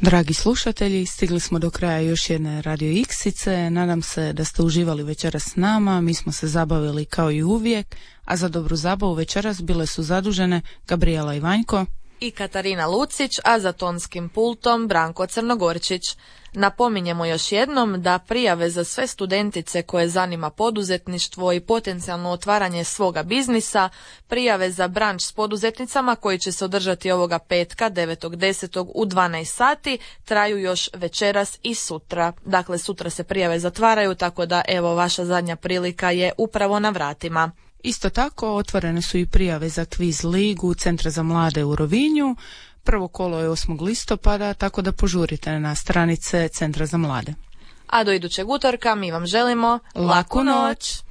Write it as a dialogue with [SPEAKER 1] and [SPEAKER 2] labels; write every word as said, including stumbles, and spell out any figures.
[SPEAKER 1] Dragi slušatelji, stigli smo do kraja još jedne Radio Iksice. Nadam se da ste uživali večeras s nama. Mi smo se zabavili kao i uvijek, a za dobru zabavu večeras bile su zadužene Gabriela Ivanjko
[SPEAKER 2] i Katarina Lucić, a za tonskim pultom Branko Crnogorčić. Napominjemo još jednom da prijave za sve studentice koje zanima poduzetništvo i potencijalno otvaranje svoga biznisa, prijave za branč s poduzetnicama koji će se održati ovoga petka devetog desetog u dvanaest sati traju još večeras i sutra. Dakle, sutra se prijave zatvaraju, tako da evo vaša zadnja prilika je upravo na vratima.
[SPEAKER 1] Isto tako otvorene su i prijave za kviz ligu Centra za mlade u Rovinju. Prvo kolo je osmog listopada, tako da požurite na stranice Centra za mlade.
[SPEAKER 2] A do idućeg utorka mi vam želimo laku noć!